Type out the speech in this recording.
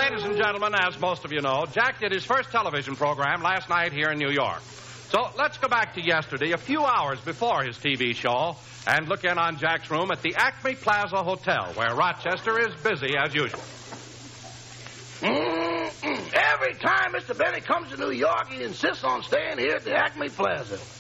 ladies and gentlemen, as most of you know, Jack did his first television program last night here in New York. So let's go back to yesterday, a few hours before his TV show, and look in on Jack's room at the Acme Plaza Hotel, where Rochester is busy as usual. Every time Mr. Benny comes to New York, he insists on staying here at the Acme Plaza.